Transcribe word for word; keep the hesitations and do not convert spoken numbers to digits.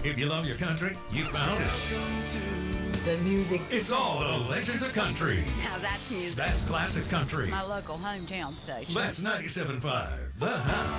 If you love your country, you found it. The music. It's all the legends of country. Now that's music. That's classic country. My local hometown station. That's ninety-seven point five The House.